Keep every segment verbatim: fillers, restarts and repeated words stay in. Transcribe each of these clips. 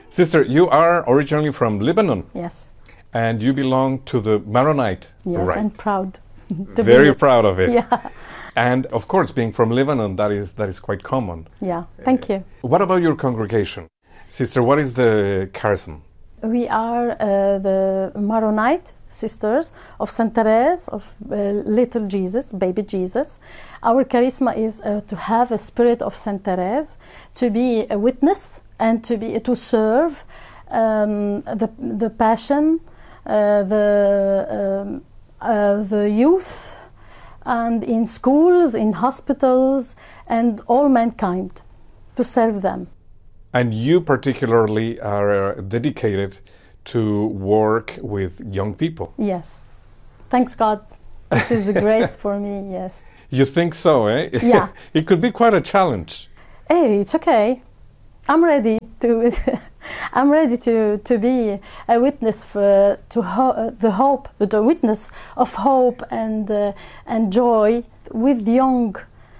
Sister, you are originally from Lebanon. Yes. And you belong to the Maronite, Yes, right? I'm proud. to Very be it. proud of it. Yeah. And of course, being from Lebanon, that is that is quite common. Yeah. Thank you. What about your congregation? Sister, what is the charism? We are uh, the Maronite Sisters of Saint Therese of uh, Little Jesus, Baby Jesus. Our charisma is uh, to have a spirit of Saint Therese, to be a witness and to be to serve um, the the passion, uh, the um, uh, the youth, and in schools, in hospitals, and all mankind, to serve them. And you particularly are uh, dedicated to work with young people. Yes. Thanks God. This is a grace for me, yes. You think so, eh? Yeah. It could be quite a challenge. Hey, it's okay. I'm ready to I'm ready to, to be a witness for to ho- the hope, the witness of hope and uh, and joy with young.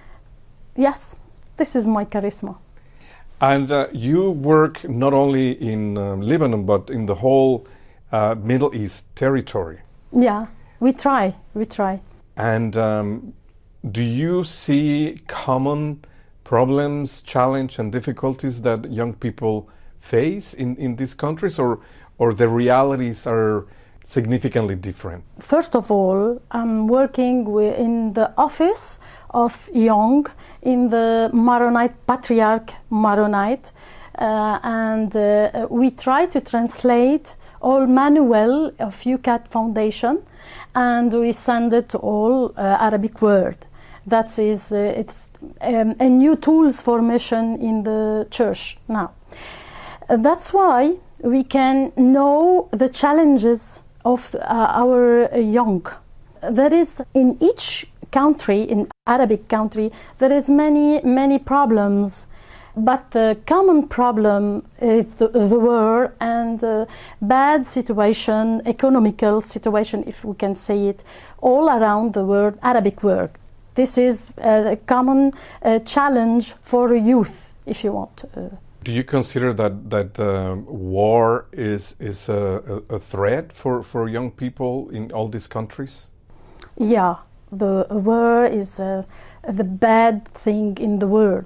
Yes, this is my charisma. And uh, you work not only in um, Lebanon, but in the whole uh, Middle East territory. Yeah, we try, we try. And um, do you see common problems, challenge, and difficulties that young people face in, in these countries, or, or the realities are significantly different? First of all, I'm working wi- in the office of Young in the Maronite Patriarch Maronite, uh, and uh, we try to translate all manual of U C A T Foundation, and we send it to all uh, Arabic word. That is, uh, it's um, a new tools for mission in the church now. Uh, that's why we can know the challenges of uh, our young. There is in each country, in Arabic country, there is many, many problems, but the common problem is the, the war and the bad situation, economical situation, if we can say it, all around the world, Arabic world. This is a common uh, challenge for youth, if you want. Uh, Do you consider that that um, war is is a, a threat for, for young people in all these countries? Yeah, the war is uh, the bad thing in the world.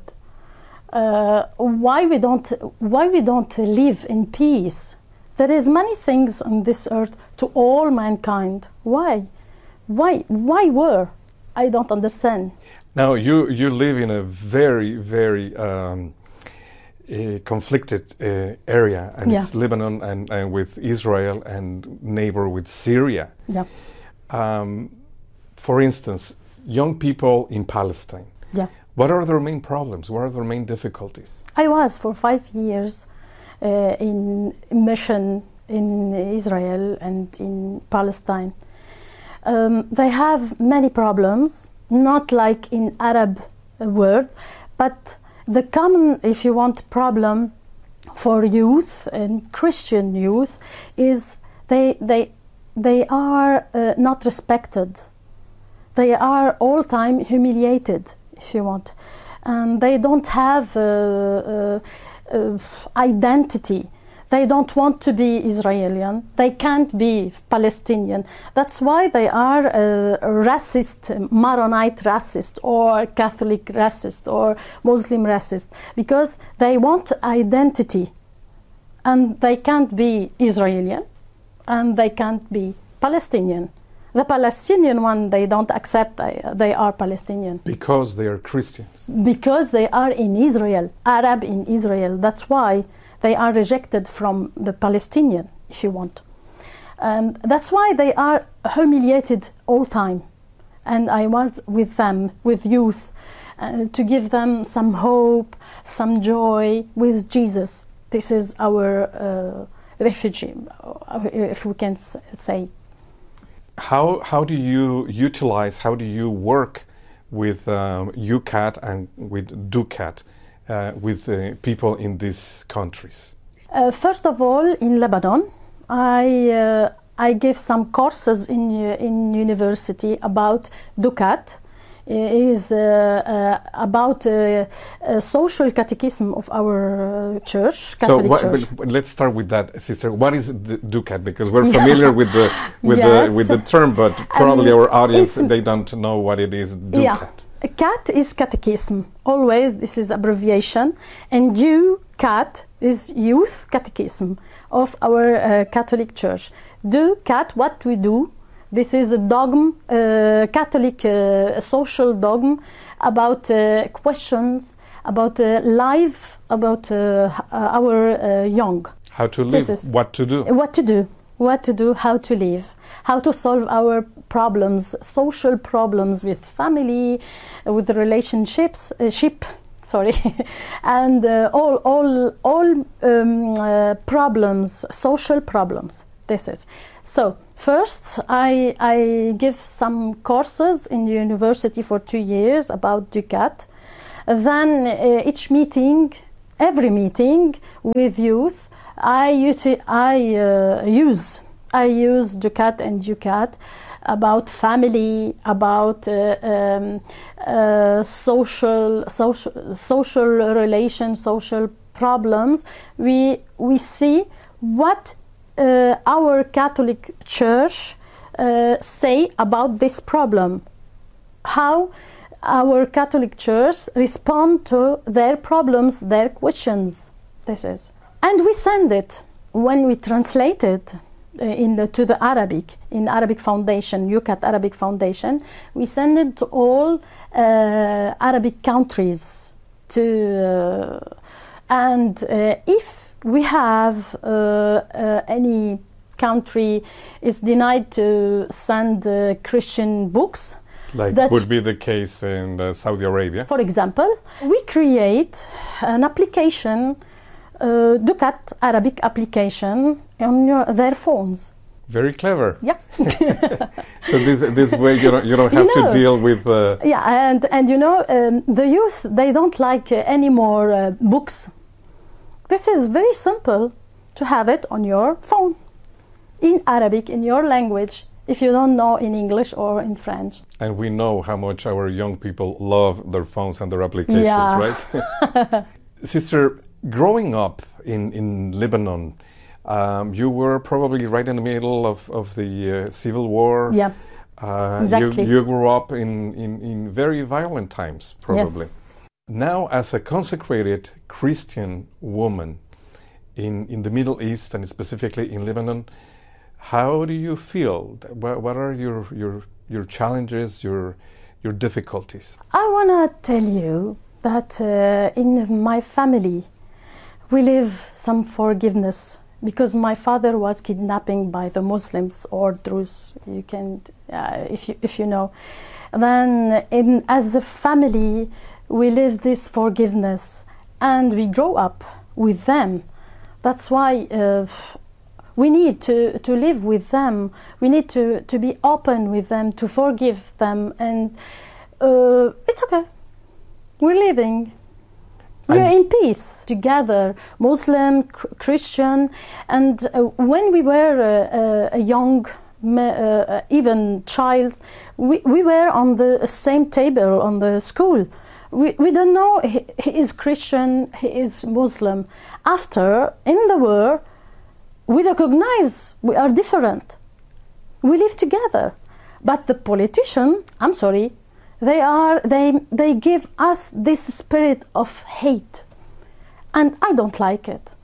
Uh, why we don't why we don't live in peace? There is many things on this earth to all mankind. Why, why, why war? I don't understand. Now you you live in a very very um, uh, conflicted uh, area, and Yeah. it's Lebanon and, and with Israel and neighbor with Syria. Yeah, Um, for instance, young people in Palestine. yeah. What are their main problems? What are their main difficulties? I was for five years uh, in mission in Israel and in Palestine. Um, they have many problems, not like in Arab world, but the common, if you want, problem for youth and Christian youth is they they they are uh, not respected. They are all time humiliated, if you want, and they don't have uh, uh, uh, identity. They don't want to be Israeli. They can't be Palestinian. That's why they are uh, racist, Maronite racist, or Catholic racist, or Muslim racist, because they want identity, and they can't be Israeli, and they can't be Palestinian. The Palestinian one, they don't accept uh, they are Palestinian. Because they are Christians. Because they are in Israel, Arab in Israel. That's why they are rejected from the Palestinian, if you want. And that's why they are humiliated all time. And I was with them, with youth, uh, to give them some hope, some joy with Jesus. This is our uh, refugee, if we can s- say. How how do you utilize, how do you work with um, U C A T and with D U C A T, uh, with uh, people in these countries? Uh, first of all, in Lebanon, I uh, I gave some courses in uh, in university about D U C A T. is uh, uh, about uh, a social catechism of our uh, church, Catholic so what, Church. but let's start with that, sister. What is the Ducat? Because we're familiar with the with Yes. the with the term, but probably Um, our audience, it's- they don't know what it is. Ducat. Yeah. Cat is catechism. Always, this is abbreviation, and Du Cat is youth catechism of our uh, Catholic Church. Du Cat, what we do. This is a dogma, uh, Catholic uh, social dogma about uh, questions about uh, life, about uh, our uh, young. How to This live? is- What to do? What to do, what to do, how to live, how to solve our problems, social problems with family, uh, with relationships, uh, ship, sorry, and uh, all, all, all um, uh, problems, social problems. This is so. First, I, I give some courses in the university for two years about Ducat. Then uh, each meeting, every meeting with youth, I, uti- I uh, use I use Ducat and Ducat about family, about uh, um, uh, social, social social relations, social problems. We we see what uh, our Catholic Church uh, say about this problem, how our Catholic Church respond to their problems, their questions. This is, and we send it when we translate it uh, in the, to the Arabic, in Arabic Foundation, Ducat Arabic Foundation. We send it to all uh, Arabic countries. To uh, and uh, if we have uh, uh, any country is denied to send uh, Christian books. Like That's- would be the case in uh, Saudi Arabia. For example, we create an application, uh, Ducat Arabic application on your, their phones. Very clever. Yeah, So this this way you don't you don't have know. to deal with. Uh, yeah, and and you know um, the youth, they don't like uh, any more uh, books. This is very simple to have it on your phone in Arabic, in your language, if you don't know in English or in French. and we know how much our young people love their phones and their applications, Yeah. right? Sister, growing up in, in Lebanon, um, you were probably right in the middle of, of the uh, civil war. Yeah, Uh, exactly. You, you grew up in, in, in very violent times, probably. yes. Now, as a consecrated Christian woman in, in the Middle East and specifically in Lebanon, how do you feel? What, what are your, your, your challenges, your, your difficulties? I want to tell you that uh, in my family we live some forgiveness because my father was kidnapping by the Muslims or Druze, you can, uh, if you if you know. Then, in as a family, we live this forgiveness, and we grow up with them. That's why uh, we need to, to live with them. We need to, to be open with them, to forgive them, and uh, it's okay. We're living. We're And- in peace together, Muslim, cr- Christian, and uh, when we were uh, uh, a young, ma- uh, even child, we, we were on the same table on the school. We, we don't know he, he is Christian, he is Muslim. After, in the war, we recognize we are different. We live together. But the politician, I'm sorry, they are they they give us this spirit of hate, and I don't like it.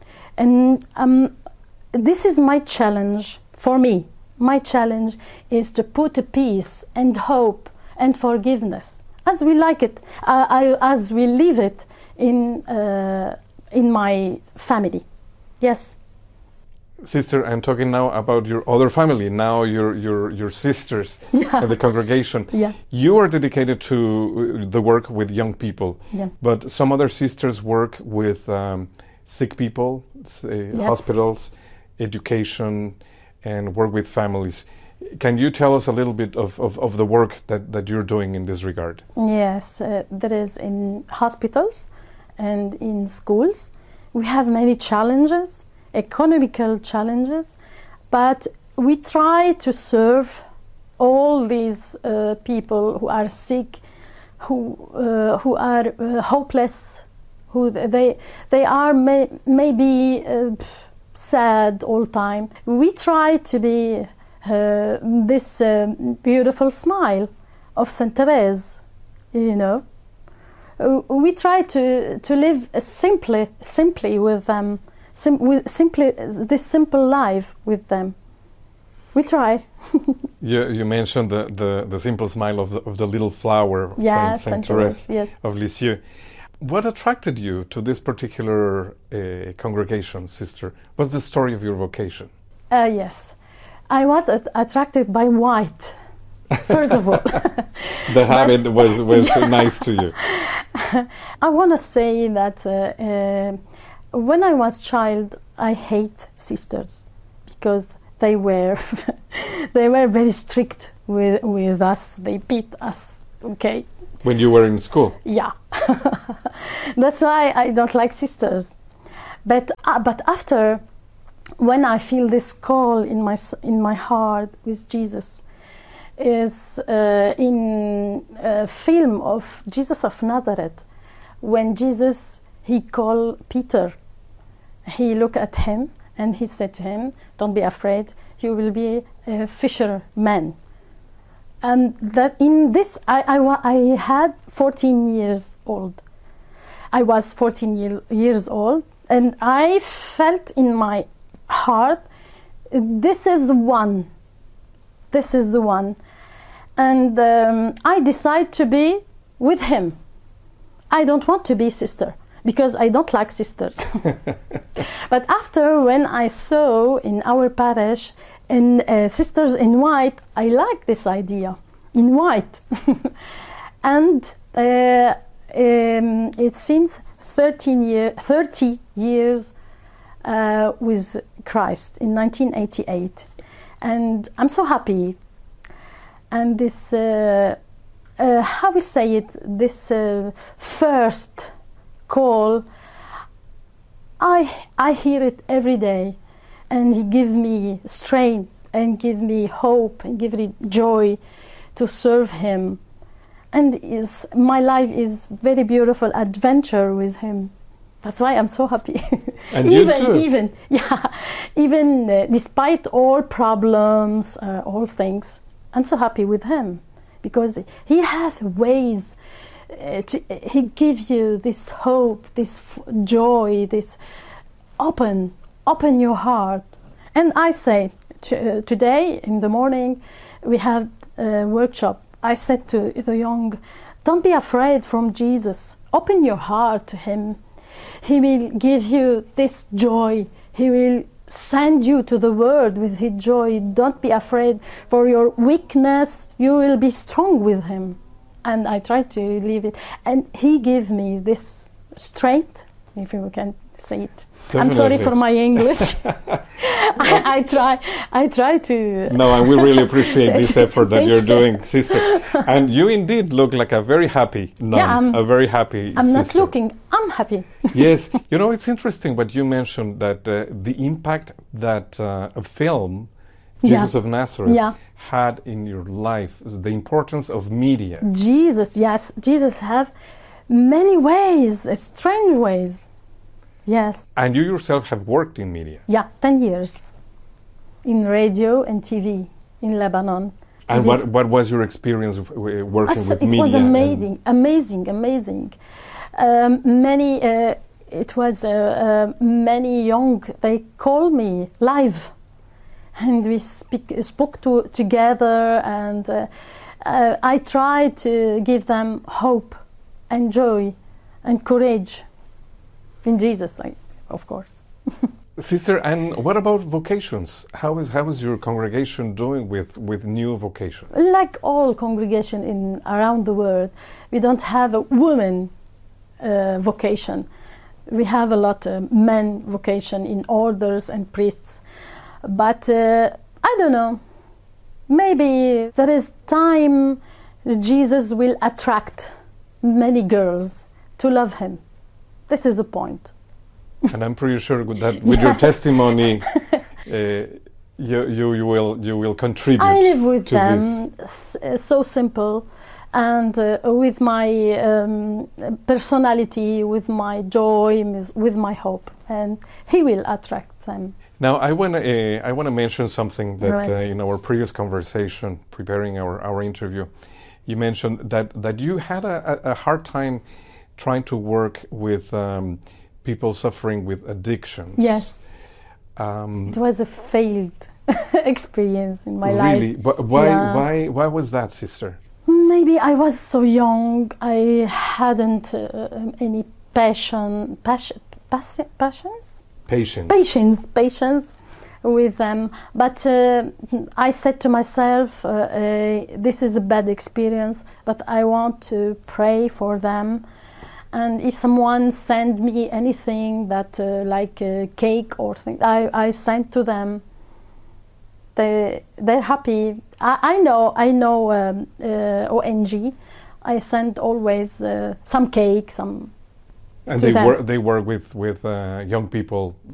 And um, this is my challenge for me. My challenge is to put a peace and hope and forgiveness as we like it, uh, I, as we live it in uh, in my family. Yes. Sister, I'm talking now about your other family, now your your your sisters Yeah. in the congregation. Yeah. You are dedicated to uh, the work with young people, Yeah. but some other sisters work with um, sick people, s- uh, Yes. hospitals, education, and work with families. Can you tell us a little bit of, of, of the work that, that you're doing in this regard? Yes, uh, there is in hospitals and in schools. We have many challenges, economical challenges, but we try to serve all these uh, people who are sick, who uh, who are uh, hopeless, who they they are may, maybe uh, sad all time. We try to be uh, this uh, beautiful smile of Saint Therese, you know. Uh, we try to to live simply simply with them, sim- with simply this simple life with them. We try. you, you mentioned the, the, the simple smile of the, of the little flower of Yeah, Saint, Saint Saint Therese Therese, yes. of Lisieux. What attracted you to this particular uh, congregation, sister? What's the story of your vocation? Uh, yes, I was uh, attracted by white. First of all, the habit was was nice to you. I want to say that uh, uh, when I was child, I hate sisters because they were they were very strict with with us. They beat us. Okay. When you were in school. Yeah. That's why I don't like sisters. But uh, but after, when I feel this call in my in my heart with Jesus, is uh, in a film of Jesus of Nazareth, when Jesus he called Peter, he looked at him and he said to him, "Don't be afraid. You will be a fisherman." And that in this, I, I, wa- I had fourteen years old. I was fourteen year, years old, and I felt in my heart, this is the one. This is the one. And um, I decided to be with him. I don't want to be sister, because I don't like sisters. But after, when I saw in our parish, in uh, Sisters in White, I like this idea, in white. And uh, um, it seems thirteen year, thirty years uh, with Christ in nineteen eighty-eight. And I'm so happy. And this, uh, uh, how we say it, this uh, first call, I, I hear it every day. And he give me strength and give me hope and give me joy to serve him. And is my life is very beautiful adventure with him. That's why I'm so happy. And even, you too. even, yeah, even uh, despite all problems, uh, all things, I'm so happy with him because he has ways. Uh, to, he gives you this hope, this f- joy, this open. Open your heart. And I say, t- uh, today in the morning, we have a workshop. I said to the young, don't be afraid from Jesus. Open your heart to him. He will give you this joy. He will send you to the world with his joy. Don't be afraid for your weakness. You will be strong with him. And I try to live it. And he gave me this strength, if you can say it. Definitely. I'm sorry for my English. I, I try. I try to. No, and we really appreciate this effort that you're doing, sister. And you indeed look like a very happy nun, Yeah, I'm, a very happy I'm sister. not looking. I'm happy. Yes, you know, it's interesting. But you mentioned that uh, the impact that uh, a film, Jesus Yeah. of Nazareth, Yeah. had in your life, the importance of media. Jesus, yes, Jesus have many ways, uh, strange ways. Yes. And you yourself have worked in media. Yeah, ten years in radio and T V in Lebanon. And T V. what, what was your experience w- w- working That's- with it media? was and- amazing, amazing, amazing. Um, many, uh, it was uh, uh, many young. They called me live, and we speak, spoke to, together, and uh, uh, I tried to give them hope and joy and courage in Jesus, I, of course. Sister, and what about vocations? How is how is your congregation doing with, with new vocations? Like all congregation in around the world, we don't have a woman uh, vocation. We have a lot of men vocation in orders and priests. But uh, I don't know, maybe there is time Jesus will attract many girls to love him. This is the point. And I'm pretty sure with that with your testimony, uh, you, you, you will you will contribute. I live with to them, this. s- so simple, and uh, with my um, personality, with my joy, with my hope, and he will attract them. Now, I want to uh, I want to mention something that Right. uh, in our previous conversation, preparing our, our interview, you mentioned that, that you had a, a hard time trying to work with um, people suffering with addictions. Yes, Um, it was a failed experience in my really? life. But why Yeah. why why was that, sister? Maybe I was so young. I hadn't uh, any passion, passion, passion, passions. Patience. patience, patience with them. But uh, I said to myself, uh, uh, this is a bad experience, but I want to pray for them. And if someone send me anything that uh, like a cake or thing, I, I send to them. They they're happy. I, I know I know um, uh, O N G. I send always uh, some cake, some. And to they them. work they work with with uh, young people